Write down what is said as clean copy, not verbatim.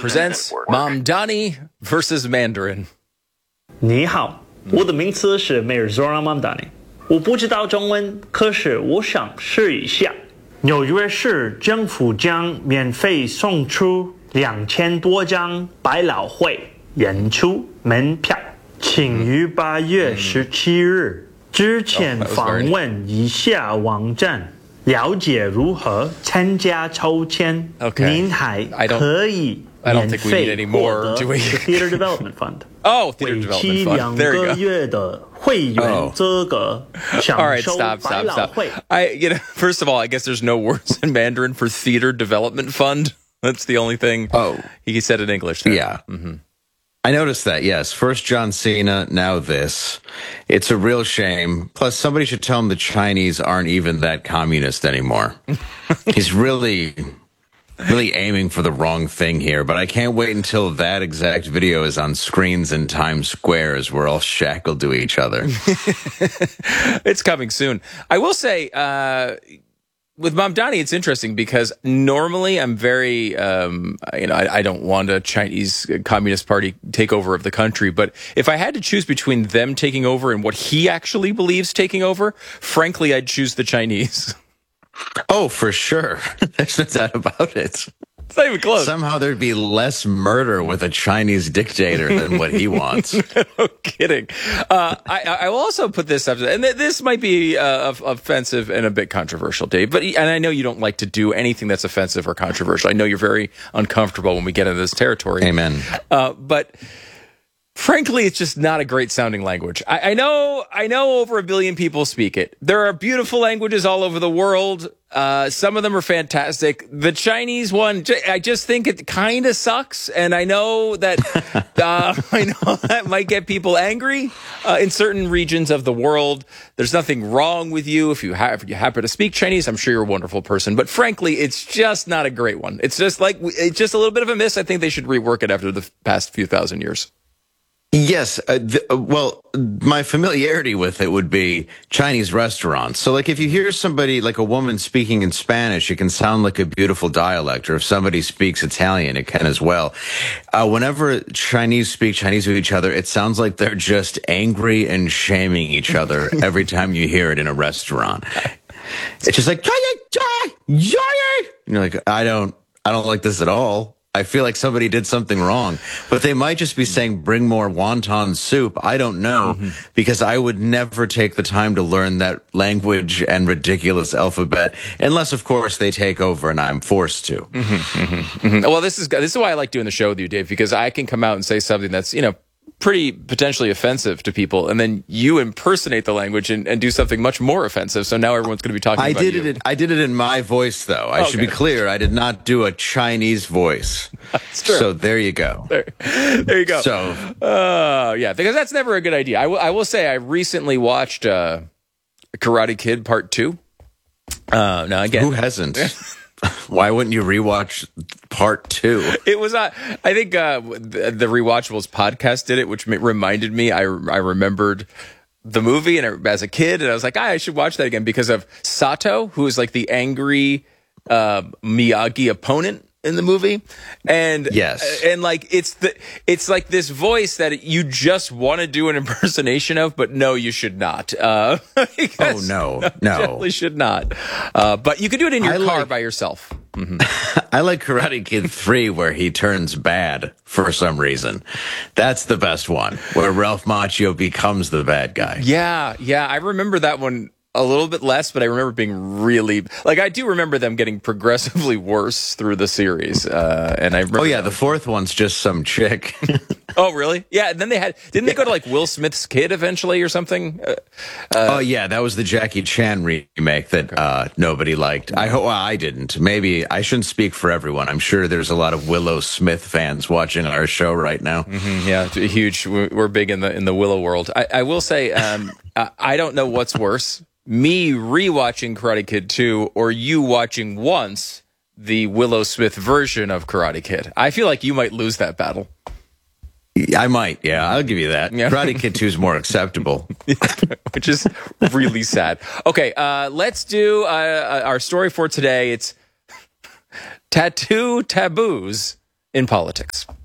presents Mamdani versus Mandarin. 你好，我的名字是 Mirzoran Mamdani。我不知道中文，可是我想试一下。纽约市政府将免费送出2000多张百老汇演出门票，请于8月17日之前访问以下网站。了解如何参加抽签，您还可以免费获得 the Theater Development Fund. Oh, Theater Development Fund. There you go. 2个月的会员资格，享受百老汇。 First of all, I guess there's no words in Mandarin for Theater Development Fund. That's the only thing he said in English there. Yeah. Mm-hmm. I noticed that, yes. First John Cena, now this. It's a real shame. Plus, somebody should tell him the Chinese aren't even that communist anymore. He's really aiming for the wrong thing here, but I can't wait until that exact video is on screens in Times Square as we're all shackled to each other. It's coming soon. I will say, with Mamdani, it's interesting because normally I'm very, I don't want a Chinese Communist Party takeover of the country. But if I had to choose between them taking over and what he actually believes taking over, frankly, I'd choose the Chinese. Oh, for sure. There's no doubt about it. It's not even close. Somehow there'd be less murder with a Chinese dictator than what he wants. No kidding. I will also put this up, and this might be offensive and a bit controversial, Dave. And I know you don't like to do anything that's offensive or controversial. I know you're very uncomfortable when we get into this territory. Amen. But frankly, it's just not a great sounding language. I know over 1 billion people speak it. There are beautiful languages all over the world. Some of them are fantastic. The Chinese one, I just think it kind of sucks. And I know that, that might get people angry, in certain regions of the world. There's nothing wrong with you. If you happen to speak Chinese, I'm sure you're a wonderful person. But frankly, it's just not a great one. It's just it's just a little bit of a miss. I think they should rework it after the past few thousand years. Yes. Well, my familiarity with it would be Chinese restaurants. So, like, if you hear somebody, like a woman speaking in Spanish, it can sound like a beautiful dialect. Or if somebody speaks Italian, it can as well. Whenever Chinese speak Chinese with each other, it sounds like they're just angry and shaming each other every time you hear it in a restaurant. It's just like, and you're like, I don't like this at all. I feel like somebody did something wrong, but they might just be saying, bring more wonton soup. I don't know, because I would never take the time to learn that language and ridiculous alphabet unless, of course, they take over and I'm forced to. Well, this is why I like doing the show with you, Dave, because I can come out and say something that's, pretty potentially offensive to people, and then you impersonate the language and do something much more offensive. So now everyone's going to be talking about you. I did it in my voice, though. I should be clear. I did not do a Chinese voice. That's true. So there you go. There you go. So, yeah, because that's never a good idea. I will say I recently watched Karate Kid Part 2. Now again, who hasn't? Why wouldn't you rewatch Part 2? It was, I think, the Rewatchables podcast did it, which reminded me, I remembered the movie and as a kid, and I was like, I should watch that again because of Sato, who is like the angry Miyagi opponent in the movie. And yes, and like it's like this voice that you just want to do an impersonation of, but no, you should not. Oh no, definitely should not. But you can do it in your car by yourself. I like Karate Kid 3 where he turns bad for some reason. That's the best one, where Ralph Macchio becomes the bad guy. Yeah, I remember that one a little bit less, but I remember being really, I do remember them getting progressively worse through the series. And I remember the fourth one's just some chick. Oh, really? Yeah, and then didn't they go to Will Smith's kid eventually or something? That was the Jackie Chan remake that nobody liked. I didn't. Maybe I shouldn't speak for everyone. I'm sure there's a lot of Willow Smith fans watching our show right now. Yeah, huge. We're big in the Willow world. I will say, I don't know what's worse. Me rewatching Karate Kid 2 or you watching once the Willow Smith version of Karate Kid. I feel like you might lose that battle. I might, yeah. I'll give you that. Yeah. Karate Kid 2 is more acceptable. Which is really sad. Okay, let's do our story for today. It's tattoo taboos in politics.